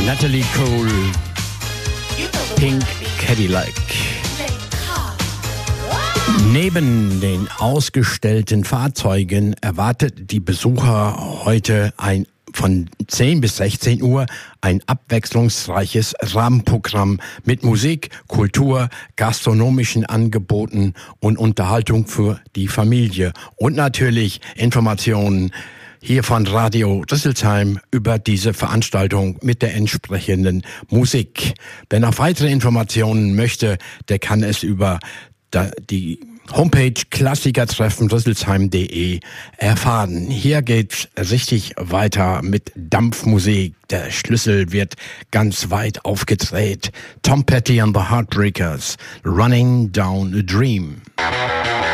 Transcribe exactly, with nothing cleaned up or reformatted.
Natalie Cole, Pink Cadillac. Neben den ausgestellten Fahrzeugen erwartet die Besucher heute ein von zehn bis sechzehn Uhr ein abwechslungsreiches Rahmenprogramm mit Musik, Kultur, gastronomischen Angeboten und Unterhaltung für die Familie. Und natürlich Informationen hier von Radio Rüsselsheim über diese Veranstaltung mit der entsprechenden Musik. Wer noch weitere Informationen möchte, der kann es über die Homepage klassikertreffen rüsselsheim punkt de erfahren. Hier geht's richtig weiter mit Dampfmusik. Der Schlüssel wird ganz weit aufgedreht. Tom Petty and the Heartbreakers, Running Down a Dream.